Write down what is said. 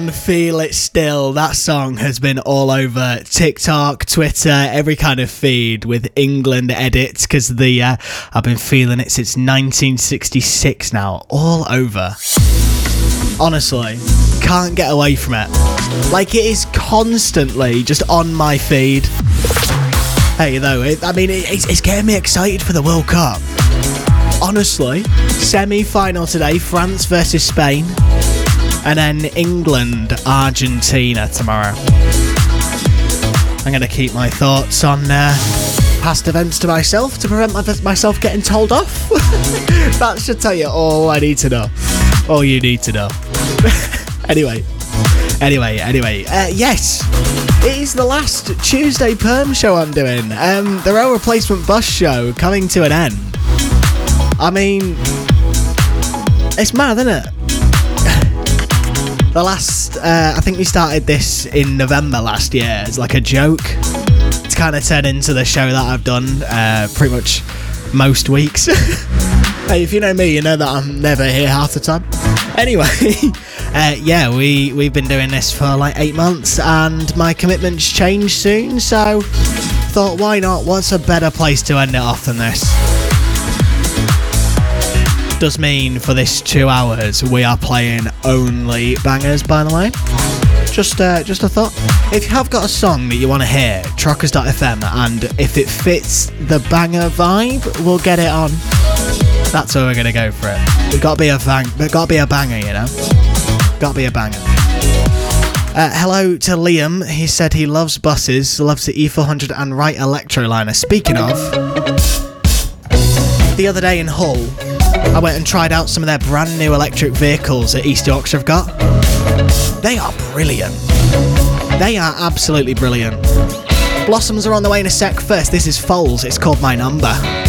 Feel It Still. That song has been all over TikTok, Twitter, every kind of feed with England edits because I've been feeling it since 1966 now, all over. Honestly, can't get away from it. Like, it is constantly just on my feed. Hey, though, it's getting me excited for the World Cup. Honestly, semi-final today, France versus Spain. And then England, Argentina tomorrow. I'm going to keep my thoughts on past events to myself to prevent myself getting told off. That should tell you all I need to know. All you need to know. Anyway. Yes. It is the last Tuesday Perm show I'm doing. The Rail Replacement Bus show coming to an end. I mean, it's mad, isn't it? The last, I think we started this in November last year as like a joke. It's kind of turned into the show that I've done pretty much most weeks. Hey, if you know me, you know that I'm never here half the time. Anyway, yeah, we've been doing this for like 8 months and my commitments change soon, so thought, why not? What's a better place to end it off than this? Does mean for this 2 hours we are playing only bangers, by the way. Just a thought. If you have got a song that you want to hear, Trockers.fm, and if it fits the banger vibe, we'll get it on. That's where we're gonna go for it. There's got to be a banger, you know. Got to be a banger. Hello to Liam. He said he loves buses, loves the E400 and Wright Electroliner. Speaking of, the other day in Hull, I went and tried out some of their brand new electric vehicles that East Yorkshire have got. They are brilliant. They are absolutely brilliant. Blossoms are on the way in a sec. First, this is Foals. It's called My Number.